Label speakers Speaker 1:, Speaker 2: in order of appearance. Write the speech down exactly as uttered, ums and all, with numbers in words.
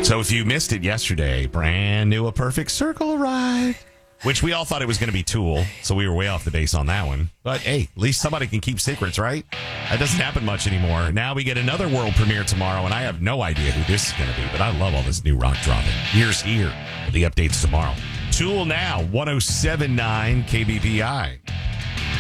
Speaker 1: So if you missed it yesterday, brand new A Perfect Circle arrived, which we all thought it was going to be Tool, so we were way off the base on that one. But hey, at least somebody can keep secrets, right? That doesn't happen much anymore. Now we get another world premiere tomorrow, and I have no idea who this is going to be, but I love all this new rock dropping. Here's here. The updates tomorrow. Tool now, one oh seven point nine K B P I.